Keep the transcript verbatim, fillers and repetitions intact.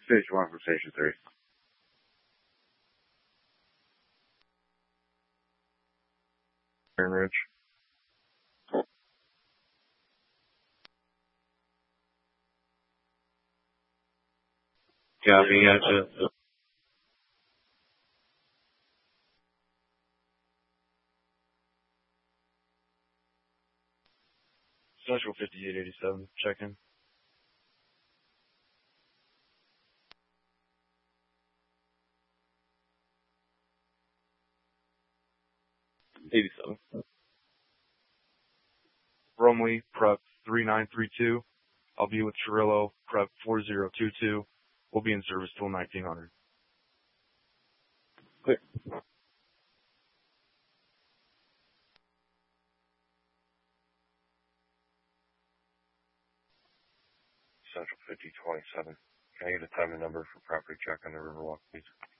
Station one from Station three. Iron Ridge. Copy, gotcha. Central fifty-eight eighty-seven, check in. eighty-seven. Brumley, prep three nine three two. I'll be with Chirillo, prep four zero two two. We'll be in service till nineteen hundred. Clear. Central fifty twenty-seven. Can I get a time and number for property check on the Riverwalk, please?